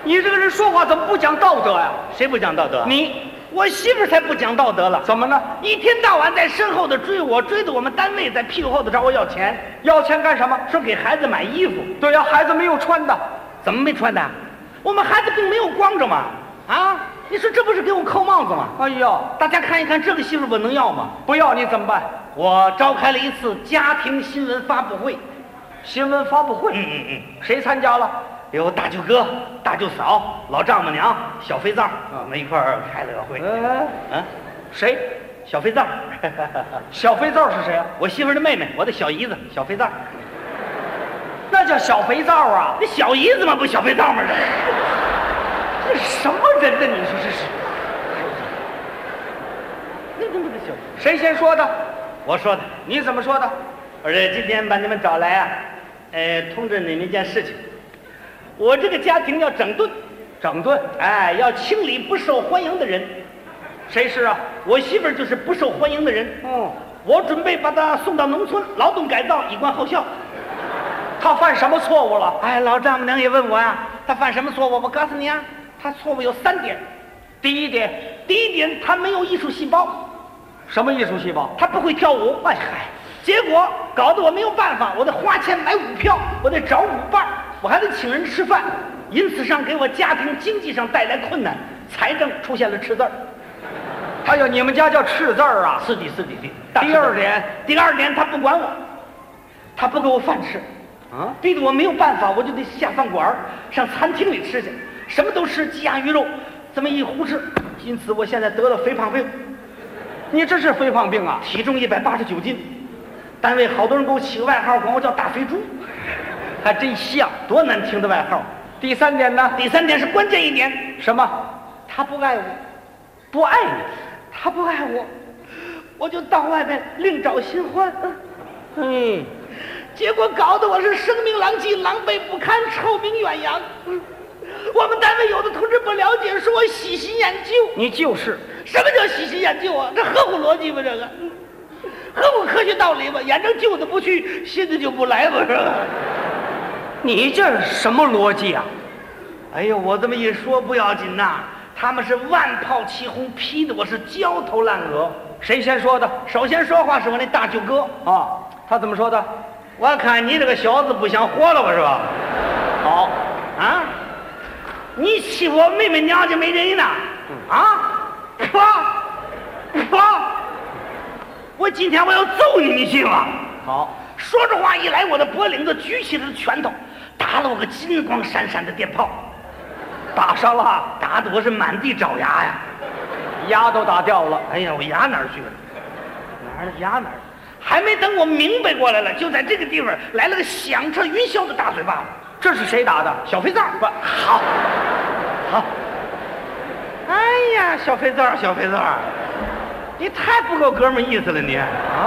你这个人说话怎么不讲道德呀？ 谁不讲道德？ 你， 我媳妇才不讲道德了。 怎么呢？ 一天到晚在身后的追我，追到我们单位，在屁股后头找我要钱。 要钱干什么？ 说给孩子买衣服。 对呀，孩子没有穿的。 怎么没穿的？我们孩子并没有光着嘛。啊，你说这不是给我扣帽子吗？ 哎呦， 大家看一看，这个媳妇我能要吗？ 不要你怎么办？ 我召开了一次家庭新闻发布会。 新闻发布会，谁参加了？ 有大舅哥、大舅嫂、老丈母娘、小肥皂，我们一块儿开了个会。 谁？ 小肥皂。 小肥皂是谁啊？ 我媳妇的妹妹，我的小姨子，小肥皂。 那叫小肥皂啊？ 那小姨子嘛，不小肥皂吗？ 这什么人呢？你说这是？ 那怎么个小？ 谁先说的？ 我说的。 你怎么说的？ 我说今天把你们找来啊，通知你们一件事情。我这个家庭要整顿， 整顿， 哎，要清理不受欢迎的人。 谁是啊？ 我媳妇儿就是不受欢迎的人。我准备把她送到农村劳动改造，以观后效。 她犯什么错误了？ 哎，老丈母娘也问我呀，她犯什么错误？我告诉你啊，她错误有3点。第一点，她没有艺术细胞。 什么艺术细胞？ 她不会跳舞。哎嗨，结果搞得我没有办法，我得花钱买舞票，我得找舞伴，我还得请人吃饭，因此上给我家庭经济上带来困难，财政出现了赤字儿。 哎呦，你们家叫赤字儿啊？ 是的。第二点，他不管我，他不给我饭吃，逼得我没有办法，我就得下饭馆上餐厅里吃去，什么都吃，鸡鸭鱼肉，这么一胡吃，因此我现在得了肥胖病。 你这是肥胖病啊？ 体重189斤，单位好多人给我起个外号，管我叫大肥猪， 还真像， 多难听的外号。 第3点呢？ 第3点是关键一点。 什么？ 他不爱我。 不爱你？ 他不爱我，我就到外面另找新欢。结果搞得我是声名狼藉，狼狈不堪，臭名远扬。我们单位有的同志不了解，说我喜新厌旧。 你就是。 什么叫喜新厌旧啊？这合乎逻辑吗？这个合乎科学道理吗？眼睁旧的不去，新的就不来吗？这个你这什么逻辑啊？ 哎呦，我这么一说不要紧呐，他们是万炮齐轰，批的我是焦头烂额。 谁先说的？ 首先说话是我那大舅哥啊。他怎么说的？ 我看你这个小子不想活了吧，是吧？ 好啊，你欺负我妹妹娘家没人呢？啊，我今天我要揍你，你信吗？ 好， 说着话一来，我的脖领子举起了拳头，打了我个金光闪闪的电炮。 打伤了？ 打得我是满地找牙呀， 牙都打掉了。 哎呀，我牙哪儿去了？牙哪儿？还没等我明白过来了，就在这个地方来了个响彻云霄的大嘴巴子。 这是谁打的？ 小肥皂。不好，哎呀，小肥皂，你太不够哥们意思了你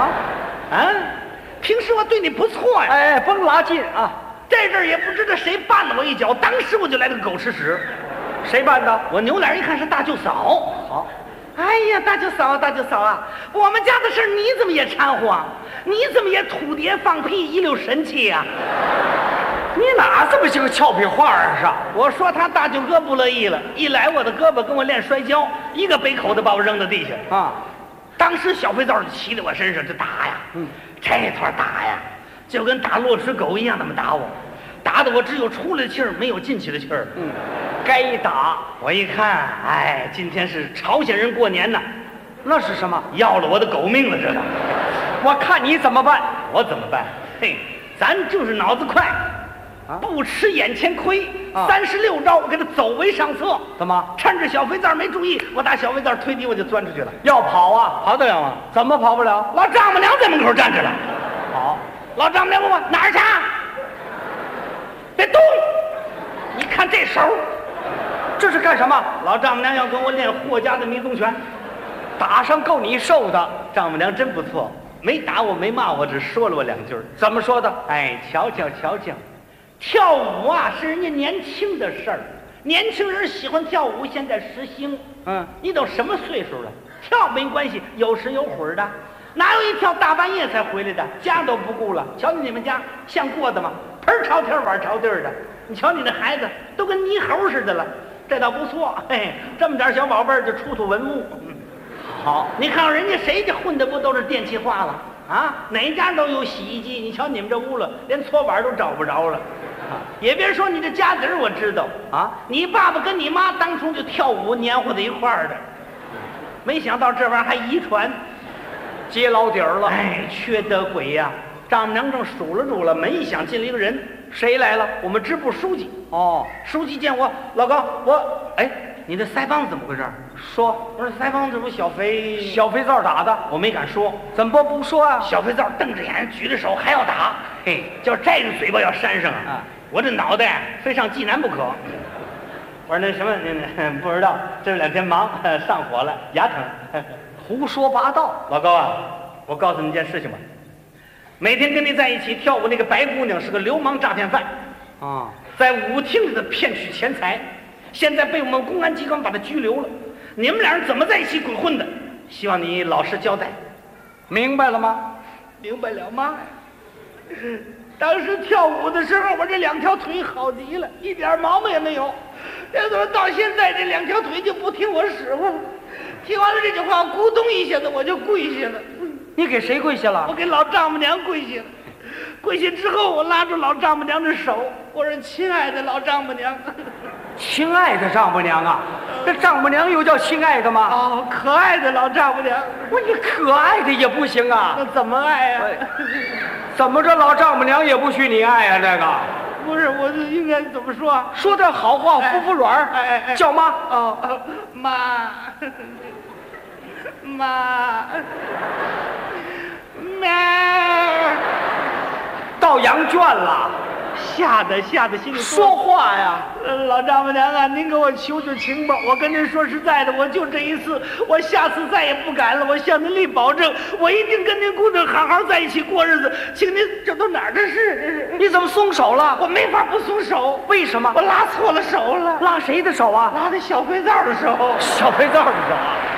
平时我对你不错呀。 哎，甭拉近啊！ 在这儿也不知道谁绊了我一脚，当时我就来了个狗吃屎。 谁办的？ 我扭脸一看是大舅嫂。 好。 哎呀，大舅嫂啊，我们家的事你怎么也掺和啊？你怎么也吐碟放屁一溜神气呀？ 你哪这么些个俏皮话啊？ 我说他大舅哥不乐意了，一来我的胳膊跟我练摔跤，一个背口的把我扔到地下啊！ 当时小肥皂就骑在我身上，这打呀，这团打呀，就跟打落齿狗一样，那么打我，打得我只有出来的气儿，没有进去的气儿。 该打！ 我一看，哎，今天是朝鲜人过年呢， 那是什么？ 要了我的狗命了，这个。 我看你怎么办？ 我怎么办？嘿，咱就是脑子快，不吃眼前亏。36招，我给他走为上策。 怎么？ 趁着小肥皂没注意，我打小肥皂推地我就钻出去了。 要跑啊？ 跑得了吗？ 怎么跑不了？ 老丈母娘在门口站着了。 好， 老丈母娘问我哪儿去？别动！你看这手。 这是干什么？ 老丈母娘要跟我练霍家的迷踪拳， 打上够你受的。 丈母娘真不错，没打我，没骂我，只说了我2句。 怎么说的？ 哎，瞧瞧，跳舞啊是人家年轻的事儿，年轻人喜欢跳舞，现在时兴。你都什么岁数了？跳没关系，有时有会儿的，哪有一跳大半夜才回来的？家都不顾了。瞧瞧你们家像过的吗？盆朝天碗朝地的。 你瞧你那孩子都跟泥猴似的了，这倒不错。嘿，这么点小宝贝儿就出土文物。好，你看看人家谁家混的不都是电气化了啊？哪家都有洗衣机，你瞧你们这屋了，连搓板都找不着了。也别说你这家底儿，我知道啊，你爸爸跟你妈当初就跳舞黏糊在一块儿的，没想到这玩意儿还遗传， 接老底儿了。 哎，缺德鬼呀！丈母娘正数落住了，门一响进了一个人，谁来了？我们支部书记。 哦， 书记见我，老高，你的腮帮子怎么回事？说，我说腮帮子不小肥皂打的， 我没敢说， 怎么不说啊？ 小肥皂瞪着眼，举着手还要打，嘿，叫摘着嘴巴要扇上啊！我这脑袋非上济南不可。我说那什么，那不知道，这2天忙上火了，牙疼。 胡说八道！ 老高啊，我告诉你一件事情吧，每天跟你在一起跳舞那个白姑娘是个流氓诈骗犯啊， 在舞厅里头骗取钱财，现在被我们公安机关把他拘留了。你们俩人怎么在一起鬼混的？希望你老实交代。明白了吗？明白了吗？当时跳舞的时候，我这2条腿好极了，一点毛病也没有。这怎么到现在这2条腿就不听我使唤了？听完了这句话，咕咚一下子我就跪下了。 你给谁跪下了？ 我给老丈母娘跪下了。跪下之后，我拉住老丈母娘的手，我说：“亲爱的老丈母娘。” 亲爱的丈母娘啊，这丈母娘又叫亲爱的吗？ 哦，可爱的老丈母娘。 我说你可爱的也不行啊。 那怎么爱呀？ 怎么着老丈母娘也不许你爱啊？这个不是，我这应该怎么说？ 说点好话，服服软儿。叫妈。 哦，妈，妈，妈， 到羊圈了。 吓得心里说话呀！ 老丈母娘啊，您给我求求情吧！我跟您说实在的，我就这一次，我下次再也不敢了。我向您立保证，我一定跟您姑娘好好在一起过日子。请您，这都哪儿的事？这是你怎么松手了？ 我没法不松手。 为什么？ 我拉错了手了。 拉谁的手啊？ 拉那小肥皂的手。 小肥皂的手啊！